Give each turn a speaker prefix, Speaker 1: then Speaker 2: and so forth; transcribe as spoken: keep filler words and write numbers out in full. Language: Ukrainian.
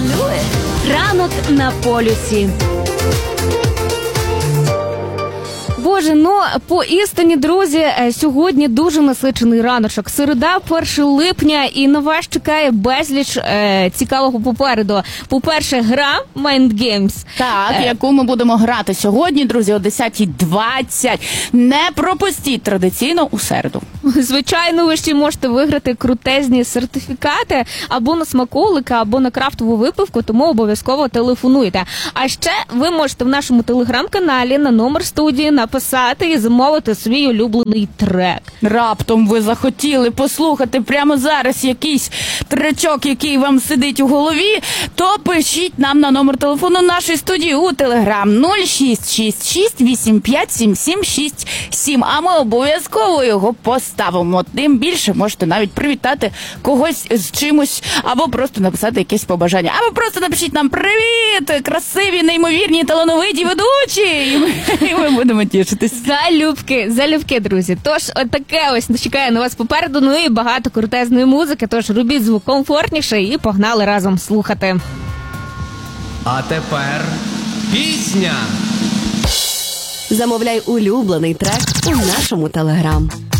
Speaker 1: Ранок на полюсі. Боже, ну, поістині, друзі, сьогодні дуже насичений раночок. Середа, перше липня, і на вас чекає безліч е, цікавого попереду. По-перше, гра Mind Games.
Speaker 2: Так, е... яку ми будемо грати сьогодні, друзі, о десята двадцять. Не пропустіть традиційно у середу.
Speaker 1: Звичайно, ви ще можете виграти крутезні сертифікати або на смаколика, або на крафтову випивку, тому обов'язково телефонуйте. А ще ви можете в нашому телеграм-каналі на номер студії написати і замовити свій улюблений трек.
Speaker 2: Раптом ви захотіли послухати прямо зараз якийсь тречок, який вам сидить у голові, то пишіть нам на номер телефону нашої студії у телеграм нуль шість шість шість вісім п'ять сім сім шість сім, а ми обов'язково його поставимо. Тим більше можете навіть привітати когось з чимось, або просто написати якесь побажання. Або просто напишіть нам «Привіт! Красиві, неймовірні, талановиті ведучі!» І ми, і ми будемо тішитись.
Speaker 1: Залюбки, залюбки, друзі. Тож, отаке ось чекає на вас попереду, ну і багато крутезної музики, тож робіть звук комфортніше і погнали разом слухати.
Speaker 3: А тепер пісня!
Speaker 4: Замовляй улюблений трек у нашому телеграм.